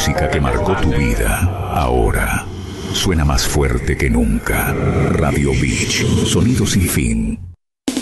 música que marcó tu vida, ahora suena más fuerte que nunca. Radio Beach, sonido sin fin.